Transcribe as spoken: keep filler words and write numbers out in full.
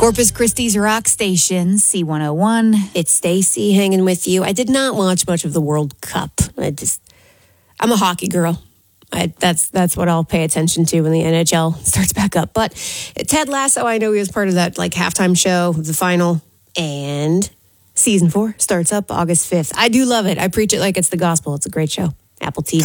Corpus Christi's Rock Station, C one oh one. It's Stacy hanging with you. I did not watch much of the World Cup. I just, I'm a hockey girl. I, that's that's what I'll pay attention to when the N H L starts back up. But Ted Lasso, I know he was part of that like halftime show, the final, and season four starts up August fifth. I do love it. I preach it like it's the gospel. It's a great show. Apple T V.